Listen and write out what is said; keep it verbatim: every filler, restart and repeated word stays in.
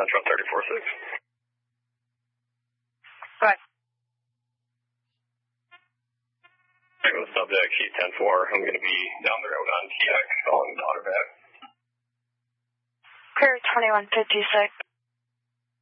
Metro thirty-four six. Right. Subject, sheet ten four. I'm going to be down the road on T X, calling daughter back. Clear twenty-one fifty-six.